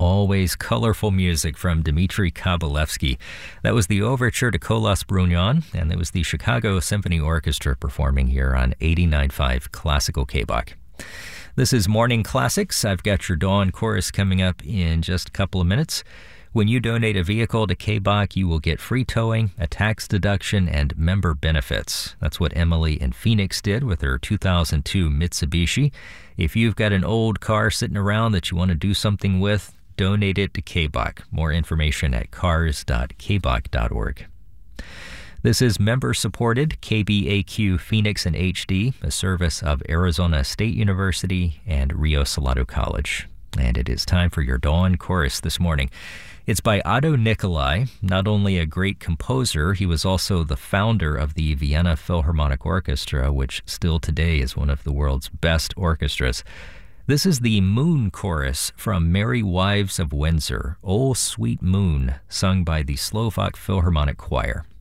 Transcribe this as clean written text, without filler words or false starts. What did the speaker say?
Always colorful music from Dmitri Kabalevsky. That was the overture to Kolos Brunyan, and it was the Chicago Symphony Orchestra performing here on 89.5 Classical KBOK. This is Morning Classics. I've got your Dawn Chorus coming up in just a couple of minutes. When you donate a vehicle to KBOK, you will get free towing, a tax deduction, and member benefits. That's what Emily in Phoenix did with her 2002 Mitsubishi. If you've got an old car sitting around that you want to do something with, donate it to KBOK. More information at cars.kbok.org. This is member-supported KBAQ Phoenix in HD, a service of Arizona State University and Rio Salado College. And it is time for your Dawn Chorus this morning. It's by Otto Nicolai. Not only a great composer, he was also the founder of the Vienna Philharmonic Orchestra, which still today is one of the world's best orchestras. This is the Moon Chorus from Merry Wives of Windsor, "Oh Sweet Moon," sung by the Slovak Philharmonic Choir.